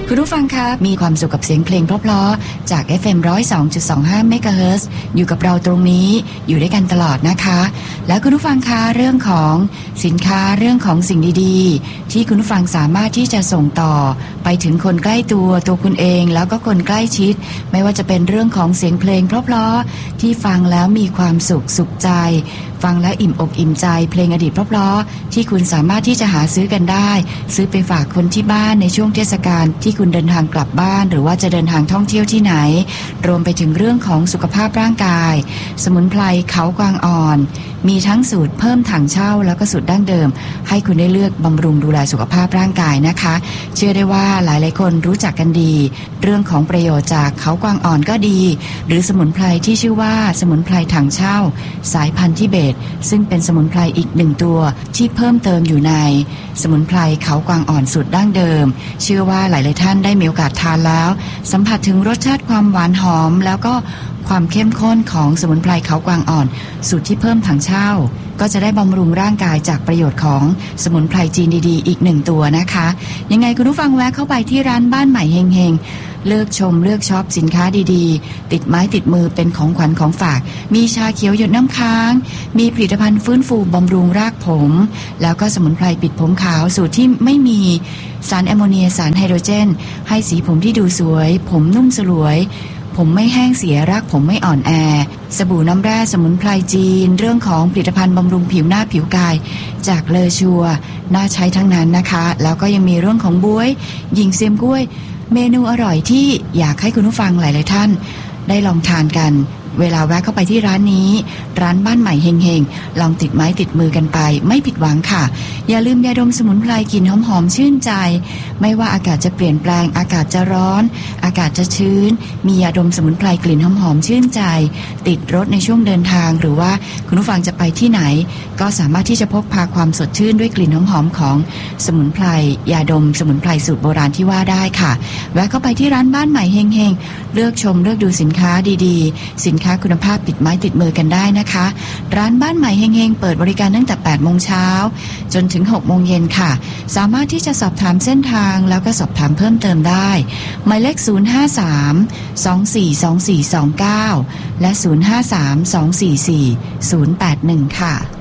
คุณผู้ฟังคะมีความสุขกับเสียงเพลงเพราะๆจาก FM 102.25 เมกะเฮิรตซ์อยู่กับเราตรงนี้อยู่ด้วยกันตลอดนะคะแล้วคุณผู้ฟังคะเรื่องของสินค้าเรื่องของสิ่งดีๆที่คุณผู้ฟังสามารถที่จะส่งต่อไปถึงคนใกล้ตัวคุณเองแล้วก็คนใกล้ชิดไม่ว่าจะเป็นเรื่องของเสียงเพลงเพราะๆที่ฟังแล้วมีความสุขใจฟังแล้วอิ่มอกอิ่มใจเพลงอดีตเพราะๆที่คุณสามารถที่จะหาซื้อกันได้ซื้อไปฝากคนที่บ้านในช่วงเทศกาลที่คุณเดินทางกลับบ้านหรือว่าจะเดินทางท่องเที่ยวที่ไหนรวมไปถึงเรื่องของสุขภาพร่างกายสมุนไพรเขากวางอ่อนมีทั้งสูตรเพิ่มถังเช่าแล้วก็สูตรดั้งเดิมให้คุณได้เลือกบำรุงดูแลสุขภาพร่างกายนะคะเชื่อได้ว่าหลายๆคนรู้จักกันดีเรื่องของประโยชน์จากเขากวางอ่อนก็ดีหรือสมุนไพรที่ชื่อว่าสมุนไพรถังเช่าสายพันธุ์ทิเบตซึ่งเป็นสมุนไพรอีกหนึ่งตัวที่เพิ่มเติมอยู่ในสมุนไพรเขากวางอ่อนสูตรดั้งเดิมเชื่อว่าหลายๆท่านได้มีโอกาสทานแล้วสัมผัสถึงรสชาติความหวานหอมแล้วก็ความเข้มข้นของสมุนไพรเขากวางอ่อนสูตรที่เพิ่มถังเช่าก็จะได้บำรุงร่างกายจากประโยชน์ของสมุนไพรจีนดีๆอีกหนึ่งตัวนะคะยังไงคุณผู้ฟังแวะเข้าไปที่ร้านบ้านใหม่เฮงๆเลือกชมเลือกช็อปสินค้าดีๆติดไม้ติดมือเป็นของขวัญของฝากมีชาเขียวหยดน้ำค้างมีผลิตภัณฑ์ฟื้นฟูบำรุงรากผมแล้วก็สมุนไพรปิดผมขาวสูตรที่ไม่มีสารแอมโมเนียสารไฮโดรเจนให้สีผมที่ดูสวยผมนุ่มสลวยผมไม่แห้งเสียรากผมไม่อ่อนแอสบู่น้ำแร่สมุนไพรจีนเรื่องของผลิตภัณฑ์บำรุงผิวหน้าผิวกายจากเลอชัวน่าใช้ทั้งนั้นนะคะแล้วก็ยังมีเรื่องของบ๊วยหญิงเซียมกล้วยเมนูอร่อยที่อยากให้คุณผู้ฟังหลายๆท่านได้ลองทานกันเวลาแวะเข้าไปที่ร้านนี้ร้านบ้านใหม่เฮงๆลองติดไม้ติดมือกันไปไม่ผิดหวังค่ะอย่าลืมยาดมสมุนไพรกลิ่นหอมๆชื่นใจไม่ว่าอากาศจะเปลี่ยนแปลงอากาศจะร้อนอากาศจะชื้นมียาดมสมุนไพรกลิ่นหอมๆชื่นใจติดรถในช่วงเดินทางหรือว่าคุณผู้ฟังจะไปที่ไหนก็สามารถที่จะพกพาความสดชื่นด้วยกลิ่นหอมๆของสมุนไพรยาดมสมุนไพรสูตรโบราณที่ว่าได้ค่ะแวะเข้าไปที่ร้านบ้านใหม่เฮงๆเลือกชมเลือกดูสินค้าดีๆสินค้าคุณภาพติดไม้ติดมือกันได้นะคะร้านบ้านใหม่เฮงๆเปิดบริการตั้งแต่ 8 โมงเช้าจนถึง 6 โมงเย็นค่ะสามารถที่จะสอบถามเส้นทางแล้วก็สอบถามเพิ่มเติมได้หมายเลข053-242429และ053-244-081ค่ะ